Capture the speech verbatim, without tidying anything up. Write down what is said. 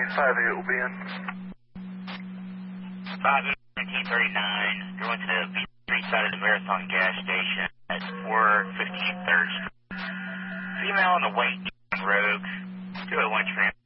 five eight will be in. five seventeen thirty-nine, going to the B Street side of the Marathon gas station at four fifty-eight third Street. Female on the white Rogue, two oh one tram.